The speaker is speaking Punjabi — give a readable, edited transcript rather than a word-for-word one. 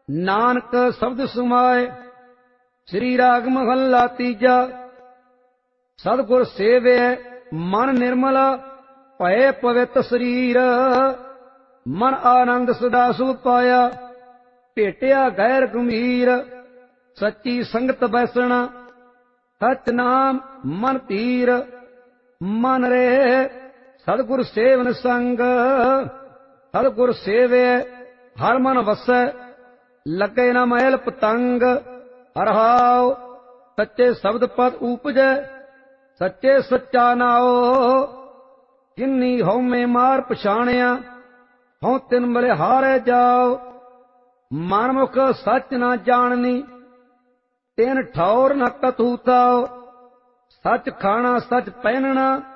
ਨਾਨਕ ਸ਼ਬਦ ਸੁਮਾਏ। ਸ੍ਰੀ ਰਾਗ ਮਹੱਲਾ ਤੀਜਾ। ਸਤਿਗੁਰ ਸੇਵਿਐ ਮਨ ਨਿਰਮਲ, ਭਏ ਪਵਿੱਤ ਸਰੀਰ। ਮਨ ਆਨੰਦ ਸਦਾ ਸੁਖ ਪਾਇਆ, ਭੇਟਿਆ ਗੈਰ ਗੰਭੀਰ। ਸੱਚੀ ਸੰਗਤ ਬੈਸਣਾ, ਸਚ ਨਾਮ ਮਨ ਧੀਰ। ਮਨ ਰੇ ਸਤਿਗੁਰ ਸੇਵਨ ਸੰਗ, ਸਤਿਗੁਰ ਸੇਵਿਐ ਹਰ ਮਨ ਵਸੈ। ਲੱਗੇ ਨਾ ਮਹਿਲ ਪਤੰਗ, ਰਹਾਉ ਸੱਚੇ ਸ਼ਬਦ ਪਦ ਉਪਜੈ। ਸੱਚੇ ਸੱਚਾ ਨਾਉ, ਜਿਨੀ ਹਉਮੈ ਮਾਰ ਪਛਾਣਿਆ। ਹਉ ਤਿਨ ਬਲਿਹਾਰੈ ਜਾਉ, ਮਨਮੁਖ ਸੱਚ ਨਾ ਜਾਣਨੀ। ਤਿਨ ਠੌਰ ਨ ਕਥੂ ਤਾਉ, ਸੱਚ ਖਾਣਾ ਸੱਚ ਪਹਿਨਣਾ।